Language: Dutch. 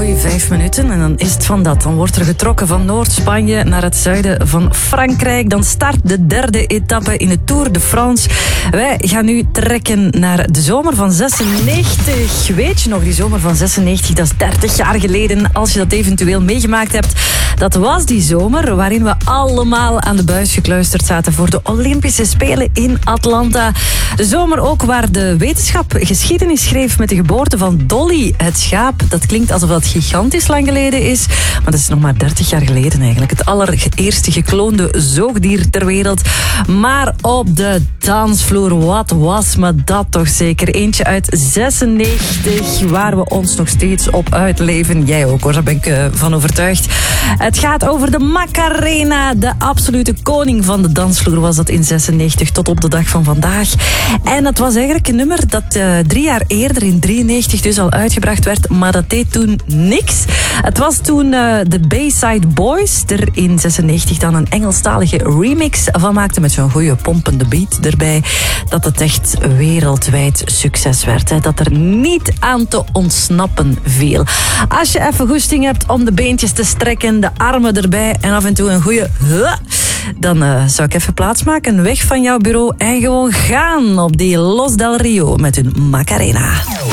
goede 5 minuten en dan is het van dat. Dan wordt er getrokken van Noord-Spanje naar het zuiden van Frankrijk. Dan start de derde etappe in de Tour de France. Wij gaan nu trekken naar de zomer van 96. Weet je nog, die zomer van 96, dat is 30 jaar geleden. Als je dat eventueel meegemaakt hebt. Dat was die zomer waarin we allemaal aan de buis gekluisterd zaten voor de Olympische Spelen in Atlanta. De zomer ook waar de wetenschap geschiedenis schreef met de geboorte van Dolly, het schaap. Dat klinkt alsof dat gigantisch lang geleden is, maar dat is nog maar 30 jaar geleden eigenlijk. Het allereerste gekloonde zoogdier ter wereld. Maar op de dansvloer, wat was me dat toch zeker. Eentje uit 96, waar we ons nog steeds op uitleven. Jij ook hoor, daar ben ik van overtuigd. Het gaat over de Macarena, de absolute koning van de dansvloer was dat in 96 tot op de dag van vandaag. En dat was eigenlijk een nummer dat 3 jaar eerder, in 93 dus al uitgebracht werd, maar dat deed toen niks. Het was toen de Bayside Boys er in 96 dan een Engelstalige remix van maakte met zo'n goede pompende beat erbij, dat het echt wereldwijd succes werd. Hè. Dat er niet aan te ontsnappen viel. Als je even goesting hebt om de beentjes te strekken, de armen erbij en af en toe een goede dan zou ik even plaatsmaken, weg van jouw bureau en gewoon gaan op die Los del Rio met hun Macarena.